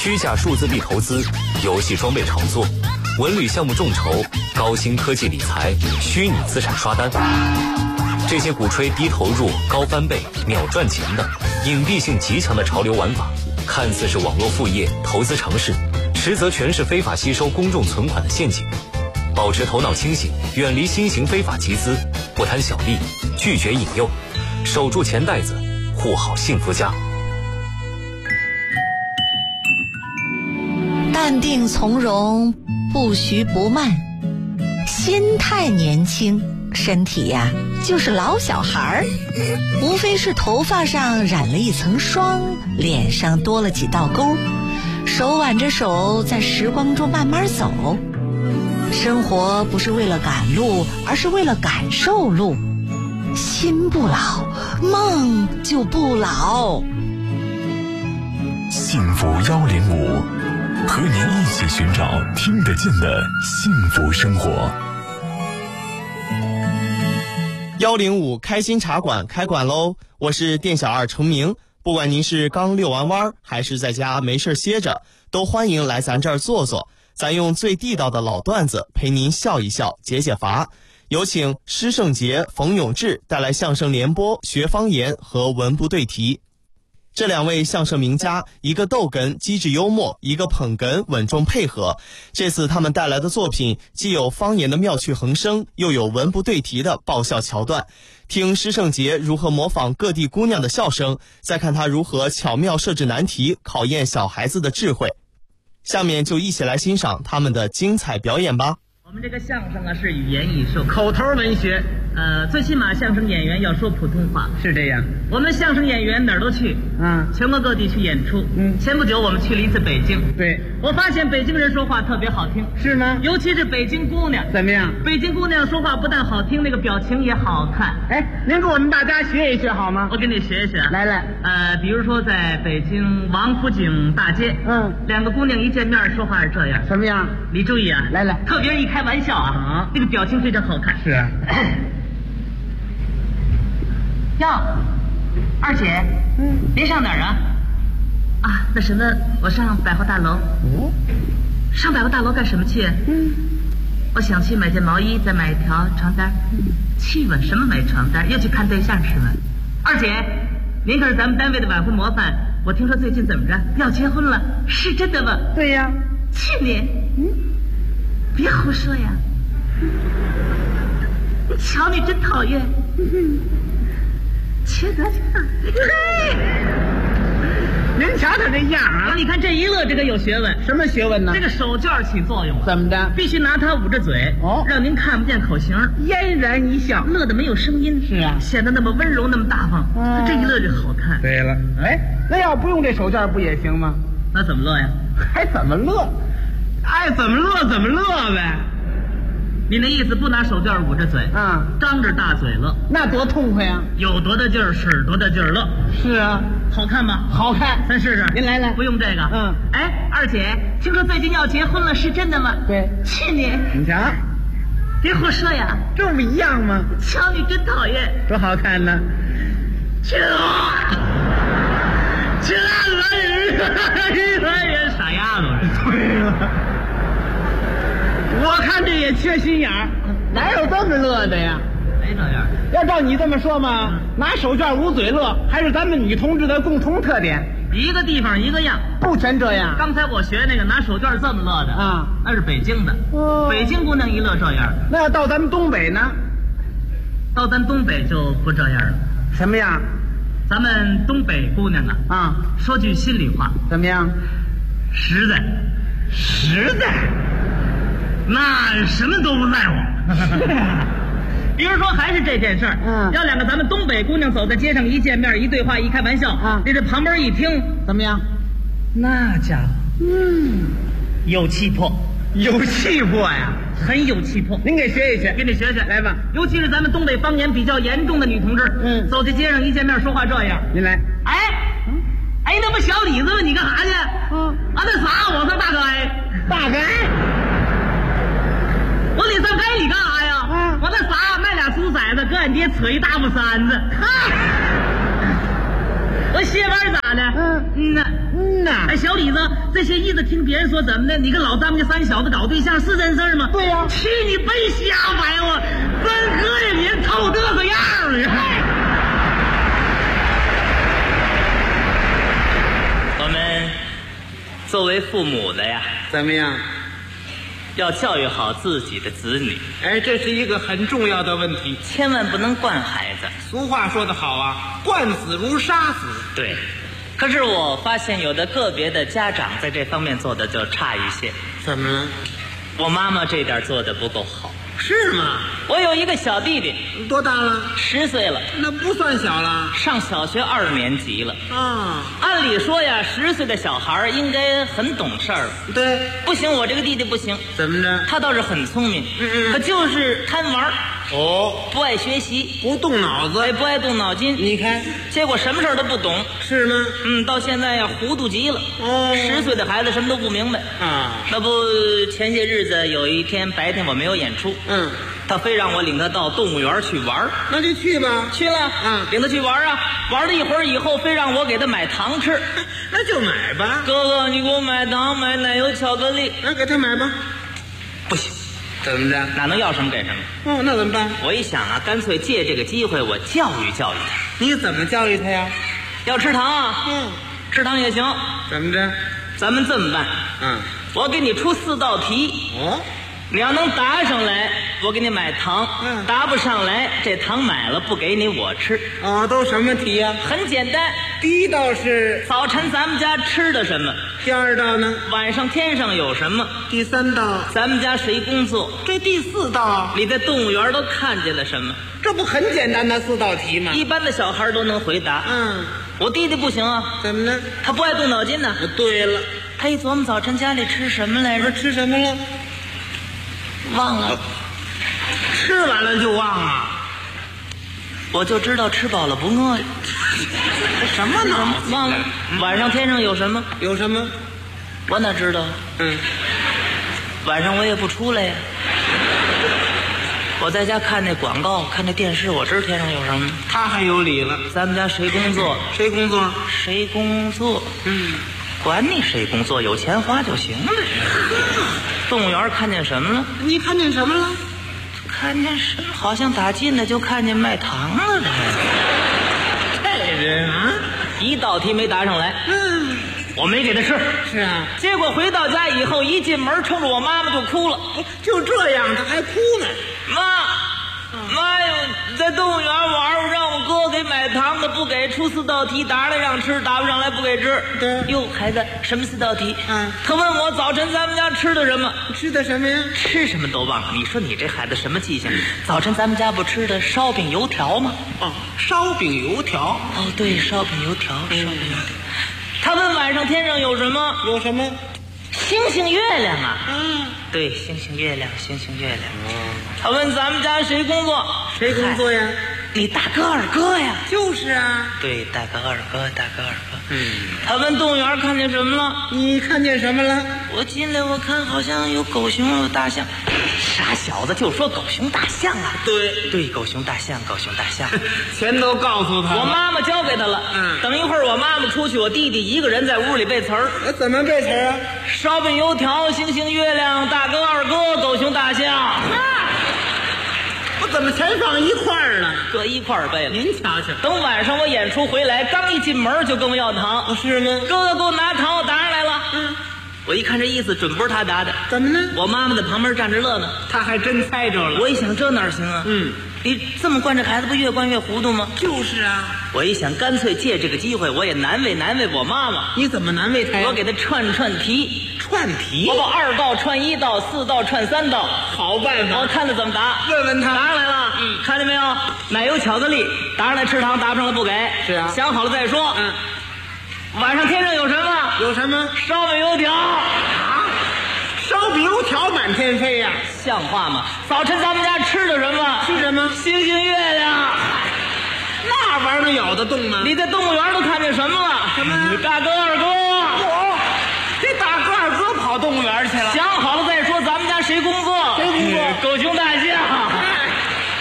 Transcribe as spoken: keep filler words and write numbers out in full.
虚假数字币投资、游戏装备炒作、文旅项目众筹、高新科技理财、虚拟资产刷单，这些鼓吹低投入、高翻倍、秒赚钱的隐蔽性极强的潮流玩法，看似是网络副业、投资尝试，实则全是非法吸收公众存款的陷阱。保持头脑清醒，远离新型非法集资，不贪小利，拒绝引诱，守住钱袋子，护好幸福家。 淡定从容，不徐不慢，心态年轻，身体呀就是老小孩儿，无非是头发上染了一层霜，脸上多了几道沟，手挽着手在时光中慢慢走。生活不是为了赶路，而是为了感受路。心不老，梦就不老。 幸福幺零五，和您一起寻找听得见的幸福生活。 幺零五开心茶馆开馆喽！我是店小二程明，不管您是刚遛完弯，还是在家没事歇着，都欢迎来咱这儿坐坐。咱用最地道的老段子陪您笑一笑，解解乏。有请施圣杰、冯永志带来相声联播学方言和文不对题。这两位相声名家，一个逗哏机智幽默，一个捧哏稳重配合。这次他们带来的作品既有方言的妙趣横生，又有文不对题的爆笑桥段。听施圣杰如何模仿各地姑娘的笑声，再看他如何巧妙设置难题，考验小孩子的智慧。下面就一起来欣赏他们的精彩表演吧。 我们这个相声啊是语言艺术，口头文学，呃，最起码相声演员要说普通话，是这样。我们相声演员哪儿都去，嗯，全国各地去演出。嗯，前不久我们去了一次北京，对，我发现北京人说话特别好听，是吗？尤其是北京姑娘，怎么样？北京姑娘说话不但好听，那个表情也好看。哎，您给我们大家学一学好吗？我给你学一学。来来，呃，比如说在北京王府井大街，嗯，两个姑娘一见面说话是这样，什么样？你注意啊，来来，特别是一开玩笑啊，啊，那个表情非常好看。是啊。哟，二姐，嗯，您上哪儿啊？啊，那什么，我上百货大楼。哦，上百货大楼干什么去？嗯，我想去买件毛衣，再买一条床单。嗯，去吧，什么买床单？又去看对象是吗？二姐，您可是咱们单位的晚婚模范，我听说最近怎么着要结婚了，是真的吗？对呀，去年。嗯，别胡说呀！瞧你真讨厌。切得去！您瞧他这样啊！你看这一乐，这个有学问。什么学问呢？这个手绢起作用了。怎么着？必须拿它捂着嘴，哦，让您看不见口型，嫣然一笑，乐得没有声音。是啊，显得那么温柔，那么大方。嗯，这一乐就好看。对了，哎，那要不用这手绢不也行吗？那怎么乐呀？还怎么乐？爱怎么乐怎么乐呗。你那意思不拿手绢捂着嘴啊，张着大嘴乐，那多痛快啊！有多大劲儿使多大劲儿乐。是啊，好看吗？好看，咱试试。您来来，不用这个。嗯，哎，二姐，听说最近要结婚了，是真的吗？对，去年。你瞧，别胡说呀，这不一样吗？瞧你真讨厌，多好看呢！去啊！去啊！越来越傻丫头。对了。我看这也缺心眼儿，哪有这么乐的呀？没这样。要照你这么说嘛，拿手绢捂嘴乐，还是咱们女同志的共同特点。一个地方一个样，不全这样。刚才我学那个拿手绢这么乐的啊，那是北京的。哦，北京姑娘一乐这样。那要到咱们东北呢？到咱东北就不这样了。什么样？咱们东北姑娘啊，啊，说句心里话，怎么样？实在，实在。那什么都不在乎。比如说还是这件事儿，嗯，要两个咱们东北姑娘走在街上，一见面一对话一开玩笑啊，你这旁边一听怎么样？那家伙，嗯，有气魄，有气魄呀，很有气魄。您给学一学，给你学学来吧。尤其是咱们东北方言比较严重的女同志，嗯，走在街上一见面说话这样。您来，哎，嗯，哎，那不小李子吗？你干啥去？嗯，啊，那啥，我说大哥哎，大哥。我里上该你干啥呀？啊，我那啥卖俩猪崽子，搁俺爹扯一大布衫子。我歇班咋的？嗯嗯呐嗯呐， 呐！ 哎，小李子，这些日子听别人说怎么的，你跟老张家三小子搞对象是真事儿吗？ 对呀、啊， 去你背瞎白话，分哥呀，你透嘚瑟样啊！我们作为父母的呀， 怎么样？ 要教育好自己的子女。 哎，这是一个很重要的问题， 千万不能惯孩子。 俗话说得好啊，惯子如杀死。 对，可是我发现有的个别的家长在这方面做的就差一些。 怎么了？ 我妈妈这点做的不够好。 是吗？ 我有一个小弟弟， 多大了？ 十岁了。 那不算小了， 上小学二年级了。 啊， 按理说呀，十岁的小孩应该很懂事儿了。 对， 不行，我这个弟弟不行。 怎么着？ 他倒是很聪明， 嗯嗯， 他就是贪玩。 哦， 不爱学习， 不动脑子， 哎，不爱动脑筋。 你看， 结果什么事儿都不懂， 是吗？ 嗯，到现在呀，糊涂极了。 哦， 十岁的孩子什么都不明白啊。 那不，前些日子有一天白天我没有演出， 嗯， 他非让我领他到动物园去玩， 那就去吧。 去了， 嗯， 领他去玩啊，玩了一会儿以后，非让我给他买糖吃， 那就买吧。 哥哥，你给我买糖，买奶油巧克力。 那给他买吧。 不行。 怎么着？ 哪能要什么给什么？ 哦，那怎么办？ 我一想啊，干脆借这个机会，我教育教育他。 你怎么教育他呀？ 要吃糖啊？ 嗯， 吃糖也行。 怎么着？ 咱们这么办。 嗯， 我给你出四道题。 哦， 你要能答上来，我给你买糖。 嗯， 答不上来，这糖买了不给你，我吃。 哦，都什么题呀？ 很简单。 第一道是早晨咱们家吃的什么？ 第二道呢？ 晚上天上有什么？ 第三道咱们家谁工作？ 这第四道你在动物园都看见了什么？ 这不很简单的四道题吗？ 一般的小孩都能回答。 嗯， 我弟弟不行啊。 怎么呢？ 他不爱动脑筋呢。 对了， 他一琢磨早晨家里吃什么来着？ 吃什么了？ 忘了。 吃完了就忘啊？ 我就知道吃饱了不饿呀。 什么呢？ 忘了。晚上天上有什么？ 有什么？ 我哪知道？ 嗯， 晚上我也不出来呀。我在家看那广告，看那电视，我知道天上有什么。 他还有理了。 咱们家谁工作？ 谁工作？ 谁工作？ 嗯， 管你谁工作，有钱花就行了。动物园看见什么了？ 你看见什么了？ 看见什么？好像打进来就看见卖糖了的。 这人啊， 一道题没答上来。 嗯， 我没给他吃。 是啊， 结果回到家以后，一进门冲着我妈妈就哭了。 就这样，他还哭呢。 妈，妈哟，在动物园玩，让我哥给买糖的不给，出四道题答来让吃，答不上来不给吃。 对， 哟，孩子，什么四道题？ 嗯， 他问我早晨咱们家吃的什么？ 吃的什么呀？ 吃什么都忘了。你说你这孩子什么记性？早晨咱们家不吃的烧饼油条吗？ 哦，烧饼油条。 哦，对，烧饼油条，烧饼油条。他问晚上天上有什么？ 有什么？ 星星月亮啊。 嗯， 对，星星月亮，星星月亮。他问咱们家谁工作？ 谁工作呀？ 你大哥二哥呀。 就是啊。 对，大哥二哥，大哥二哥。 嗯。 他问动物园看见什么了？ 你看见什么了？ 我进来我看好像有狗熊有大象。傻小子，就说狗熊大象啊。 对对，狗熊大象，狗熊大象。 全都告诉他。 我妈妈教给他了。 嗯。 等一会儿我妈妈出去，我弟弟一个人在屋里背词儿。 那怎么背词儿啊？ 烧饼油条，星星月亮，大哥二哥，狗熊大象。 我怎么全放一块儿了？ 搁一块儿背了。 您瞧瞧， 等晚上我演出回来，刚一进门就跟我要糖。 哦，是吗？ 哥哥给我拿糖，我答上来了。 嗯， 我一看这意思，准不是他答的。 怎么呢？ 我妈妈在旁边站着乐呢。 他还真猜着了。 我一想，这哪行啊？ 嗯， 你这么惯这孩子，不越惯越糊涂吗？ 就是啊。 我一想，干脆借这个机会，我也难为难为我妈妈。 你怎么难为他呀？ 我给他串串题。 串题？ 我把二道串一道，四道串三道。 好办法。 我看他怎么答。 问问他。 答上来了。 嗯， 看见没有？奶油巧克力，答上来吃糖，答不上来不给。 是啊。 想好了再说。 嗯。 晚上天上有什么？ 有什么？ 烧饼油条。 啊？烧饼油条满天飞呀、啊， 像话吗？早晨咱们家吃的什么？ 吃什么？ 星星月亮。 那玩意儿咬得动吗？ 你在动物园都看见什么了？ 什么？ 你大哥二哥。 我这大哥二哥跑动物园去了。 想好了再说，咱们家谁工作？ 谁工作？ 狗熊